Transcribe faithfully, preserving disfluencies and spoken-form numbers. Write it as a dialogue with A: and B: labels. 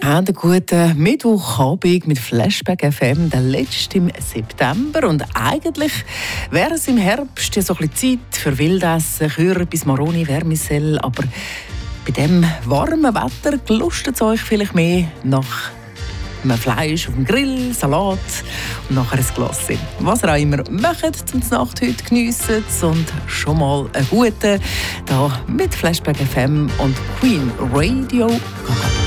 A: Einen guten Mittwochabend mit Flashback F M, der letzte im September. Und eigentlich wäre es im Herbst ja so ein bisschen Zeit für Wildessen, Kürbis, Maroni, Vermicelle. Aber bei diesem warmen Wetter gelustet es euch vielleicht mehr nach einem Fleisch auf dem Grill, Salat und nachher ein Glas. Was ihr auch immer macht, zum Nacht heute geniessen und schon mal einen guten, da mit Flashback F M und Queen Radio Gaga.